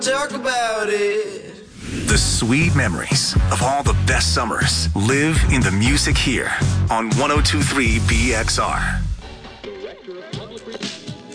Talk about it. The sweet memories of all the best summers live in the music here on 102.3 BXR.